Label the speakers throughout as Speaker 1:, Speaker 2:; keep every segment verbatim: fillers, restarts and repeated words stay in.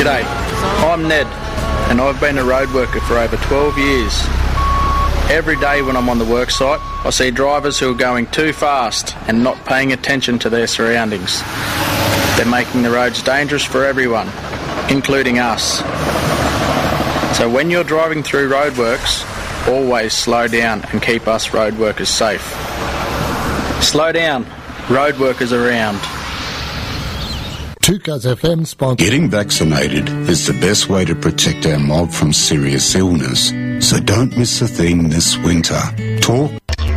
Speaker 1: G'day, I'm Ned, and I've been a road worker for over twelve years. Every day when I'm on the work site, I see drivers who are going too fast and not paying attention to their surroundings. They're making the roads dangerous for everyone, including us. So when you're driving through roadworks, always slow down and keep us road workers safe. Slow down, road workers around.
Speaker 2: two Cuz F M sponsor.
Speaker 3: Getting vaccinated is the best way to protect our mob from serious illness. So don't miss a thing this winter. Talk.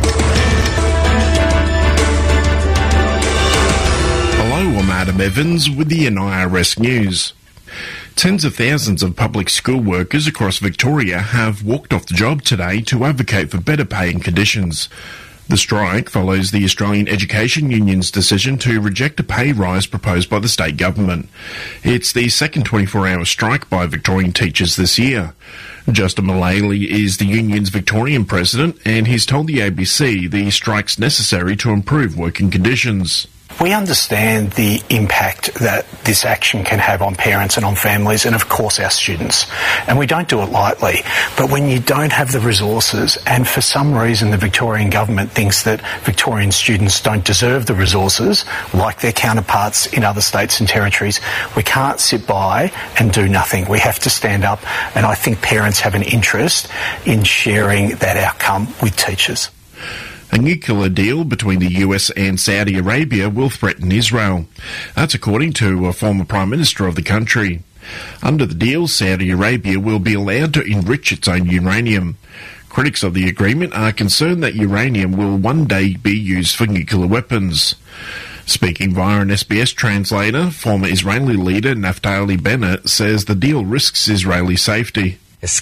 Speaker 4: Hello, I'm Adam Evans with the N I R S News. Tens of thousands of public school workers across Victoria have walked off the job today to advocate for better pay and conditions. The strike follows the Australian Education Union's decision to reject a pay rise proposed by the state government. It's the second twenty-four hour strike by Victorian teachers this year. Justin Mullally is the union's Victorian president, and he's told the A B C the strike's necessary to improve working conditions.
Speaker 5: We understand the impact that this action can have on parents and on families and, of course, our students. And we don't do it lightly. But when you don't have the resources, and for some reason the Victorian government thinks that Victorian students don't deserve the resources, like their counterparts in other states and territories, we can't sit by and do nothing. We have to stand up, and I think parents have an interest in sharing that outcome with teachers.
Speaker 4: A nuclear deal between the U S and Saudi Arabia will threaten Israel. That's according to a former Prime Minister of the country. Under the deal, Saudi Arabia will be allowed to enrich its own uranium. Critics of the agreement are concerned that uranium will one day be used for nuclear weapons. Speaking via an S B S translator, former Israeli leader Naftali Bennett says the deal risks Israeli safety.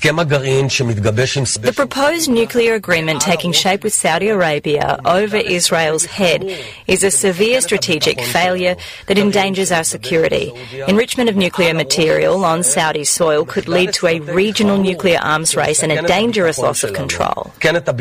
Speaker 6: The proposed nuclear agreement taking shape with Saudi Arabia over Israel's head is a severe strategic failure that endangers our security. Enrichment of nuclear material on Saudi soil could lead to a regional nuclear arms race and a dangerous loss of control.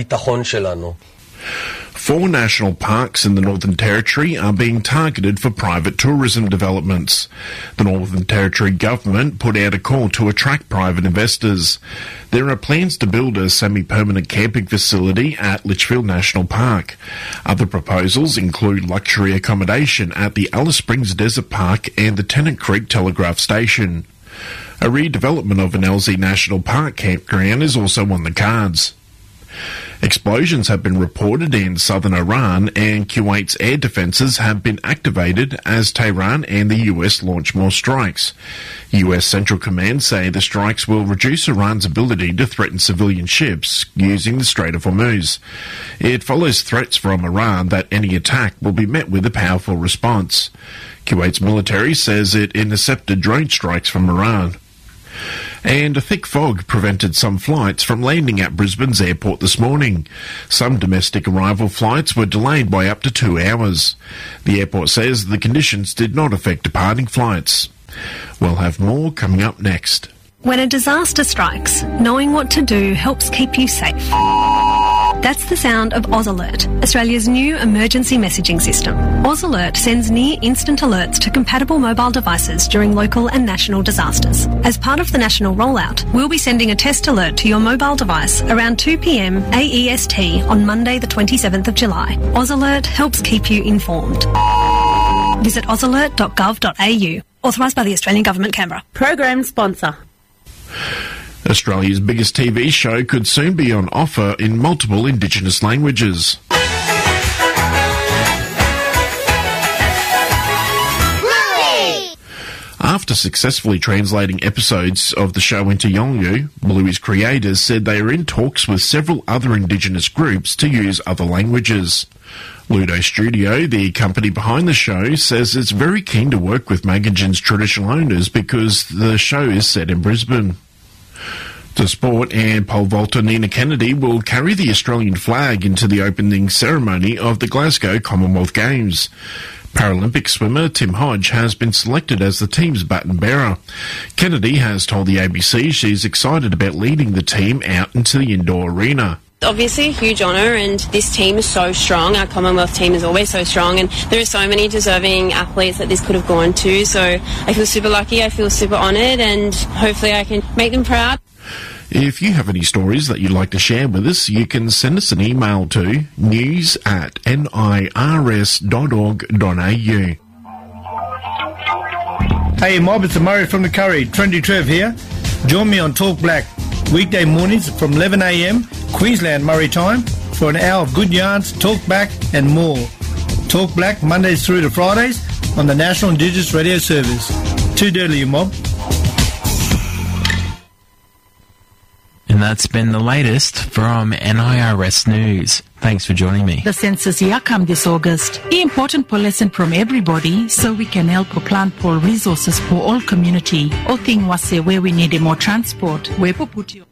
Speaker 4: Four national parks in the Northern Territory are being targeted for private tourism developments. The Northern Territory government put out a call to attract private investors. There are plans to build a semi-permanent camping facility at Litchfield National Park. Other proposals include luxury accommodation at the Alice Springs Desert Park and the Tennant Creek Telegraph Station. A redevelopment of an L Z National Park campground is also on the cards. Explosions have been reported in southern Iran, and Kuwait's air defences have been activated as Tehran and the U S launch more strikes. U S Central Command say the strikes will reduce Iran's ability to threaten civilian ships using the Strait of Hormuz. It follows threats from Iran that any attack will be met with a powerful response. Kuwait's military says it intercepted drone strikes from Iran. And a thick fog prevented some flights from landing at Brisbane's airport this morning. Some domestic arrival flights were delayed by up to two hours. The airport says the conditions did not affect departing flights. We'll have more coming up next.
Speaker 7: When a disaster strikes, knowing what to do helps keep you safe. That's the sound of Oz Alert, Australia's new emergency messaging system. Oz Alert sends near-instant alerts to compatible mobile devices during local and national disasters. As part of the national rollout, we'll be sending a test alert to your mobile device around two p m A E S T on Monday the twenty-seventh of July. Oz Alert helps keep you informed. Visit oz alert dot gov dot a u. Authorised by the Australian Government, Canberra.
Speaker 8: Program sponsor.
Speaker 4: Australia's biggest T V show could soon be on offer in multiple Indigenous languages. After successfully translating episodes of the show into Yolngu, Bluey's creators said they are in talks with several other Indigenous groups to use other languages. Ludo Studio, the company behind the show, says it's very keen to work with Maginjan's traditional owners because the show is set in Brisbane. To sport, and pole vaulter Nina Kennedy will carry the Australian flag into the opening ceremony of the Glasgow Commonwealth Games. Paralympic swimmer Tim Hodge has been selected as the team's baton bearer. Kennedy has told the A B C she's excited about leading the team out into the indoor arena.
Speaker 8: Obviously a huge honour, and this team is so strong. Our Commonwealth team is always so strong, and there are so many deserving athletes that this could have gone to, so I feel super lucky, I feel super honoured, and hopefully I can make them proud.
Speaker 4: If you have any stories that you'd like to share with us, you can send us an email to news at nirs dot org dot a u.
Speaker 9: Hey Mob, it's Murray from the Curry. Trendy Trev here. Join me on Talk Black, weekday mornings from eleven a m, Queensland Murray time, for an hour of good yarns, talk back and more. Talk Black, Mondays through to Fridays on the National Indigenous Radio Service. Too dirty, you mob.
Speaker 10: And that's been the latest from N I R S News. Thanks for joining me.
Speaker 11: The census year come this August. Important for lesson from everybody so we can help plan for resources for all community. O thing was where we need more transport. Where put you